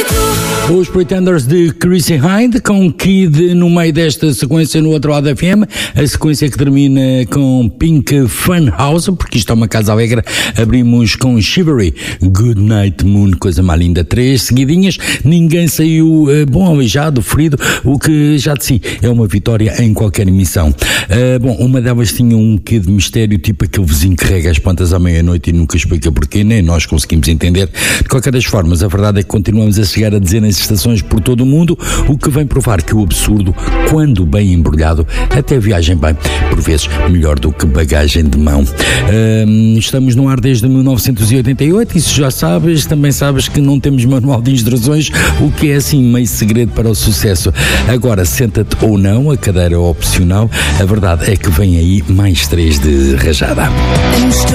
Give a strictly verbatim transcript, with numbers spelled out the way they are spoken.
Os Pretenders de Chrissy Hynde, com Kid no meio desta sequência no outro lado da F M, a sequência que termina com Pink Funhouse, porque isto é uma casa alegre. Abrimos com Shivery, Good Night Moon, coisa mais linda, três seguidinhas, ninguém saiu uh, bom, aleijado, ferido, o que já de si é uma vitória em qualquer emissão. Uh, bom, uma delas tinha um quê de mistério, tipo aquele vizinho que rega as plantas à meia-noite e nunca explica porquê, nem nós conseguimos entender. De qualquer das formas, a verdade é que continuamos a chegar a dezenas de estações por todo o mundo, o que vem provar que o absurdo, quando bem embrulhado, até viagem bem, por vezes melhor do que bagagem de mão. Uh, estamos no ar desde mil novecentos e oitenta e oito, isso já sabes, também sabes que não temos manual de instruções, o que é assim meio segredo para o sucesso. Agora, senta-te ou não, a cadeira é opcional, a verdade é que vem aí mais três de rajada.